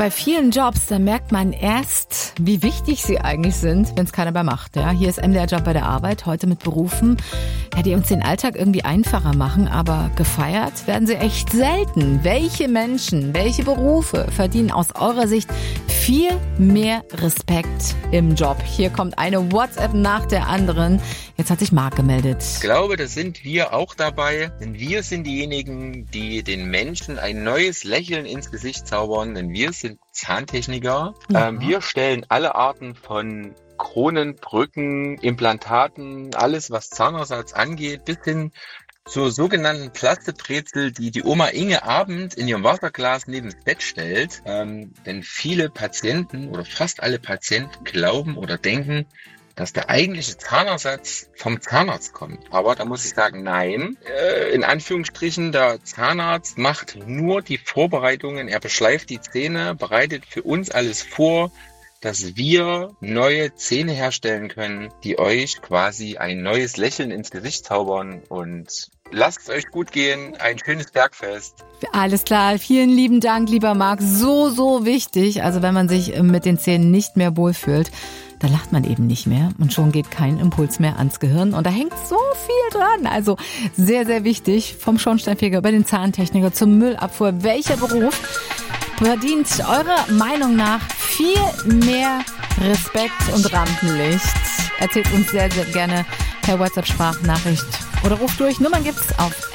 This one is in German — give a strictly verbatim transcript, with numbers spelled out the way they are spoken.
bei vielen Jobs, da merkt man erst, wie wichtig sie eigentlich sind, wenn es keiner mehr macht. Ja, hier ist M D R Job bei der Arbeit, heute mit Berufen, ja, die uns den Alltag irgendwie einfacher machen, aber gefeiert werden sie echt selten. Welche Menschen, welche Berufe verdienen aus eurer Sicht viel mehr Respekt im Job? Hier kommt eine WhatsApp nach der anderen. Jetzt hat sich Marc gemeldet. Ich glaube, da sind wir auch dabei, denn wir sind diejenigen, die den Menschen ein neues Lächeln ins Gesicht zaubern, denn wir sind Zahntechniker. Ja. Ähm, wir stellen alle Arten von Kronen, Brücken, Implantaten, alles was Zahnersatz angeht, bis hin zur sogenannten Plastikbrezel, die die Oma Inge abends in ihrem Wasserglas neben das Bett stellt. Ähm, denn viele Patienten oder fast alle Patienten glauben oder denken, dass der eigentliche Zahnersatz vom Zahnarzt kommt. Aber da muss ich sagen, nein. Äh, in Anführungsstrichen, der Zahnarzt macht nur die Vorbereitungen. Er beschleift die Zähne, bereitet für uns alles vor, dass wir neue Zähne herstellen können, die euch quasi ein neues Lächeln ins Gesicht zaubern. Und lasst es euch gut gehen. Ein schönes Bergfest. Alles klar, vielen lieben Dank, lieber Marc. So, so wichtig. Also wenn man sich mit den Zähnen nicht mehr wohlfühlt, da lacht man eben nicht mehr und schon geht kein Impuls mehr ans Gehirn. Und da hängt so viel dran. Also sehr, sehr wichtig. Vom Schornsteinfeger über den Zahntechniker zum Müllabfuhr. Welcher Beruf verdient eurer Meinung nach viel mehr Respekt und Rampenlicht? Erzählt uns sehr, sehr gerne per WhatsApp-Sprachnachricht oder ruft durch. Nummern gibt's auf